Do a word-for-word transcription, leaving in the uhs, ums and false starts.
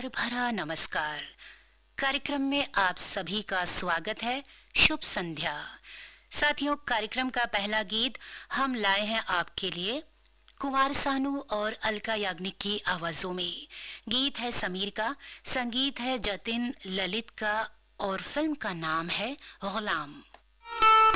प्यार भरा नमस्कार। कार्यक्रम में आप सभी का स्वागत है। शुभ संध्या साथियों। कार्यक्रम का पहला गीत हम लाए हैं आपके लिए कुमार सानू और अलका याग्निक की आवाजों में। गीत है समीर का, संगीत है जतिन ललित का और फिल्म का नाम है गुलाम।